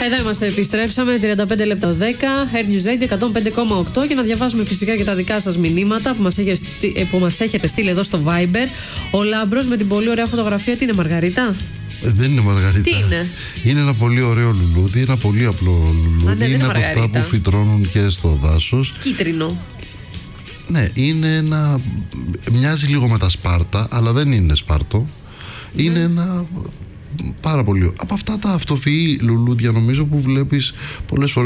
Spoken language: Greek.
Εδώ είμαστε, επιστρέψαμε 35 λεπτά 10, Air News Radio 105,8 και να διαβάσουμε φυσικά και τα δικά σας μηνύματα που μας έχετε στείλει εδώ στο Viber. Ο Λάμπρος με την πολύ ωραία φωτογραφία, τι είναι, Μαργαρίτα? Δεν είναι Μαργαρίτα. Τι είναι? Είναι ένα πολύ ωραίο λουλούδι, ένα πολύ απλό λουλούδι. Ναι, είναι από αυτά που φυτρώνουν και στο δάσος. Κίτρινο. Ναι, είναι ένα. Μοιάζει λίγο με τα Σπάρτα, αλλά δεν είναι Σπάρτο. Είναι ένα πάρα πολύ. Από αυτά τα αυτοφυή λουλούδια, νομίζω, που βλέπεις πολλές φορές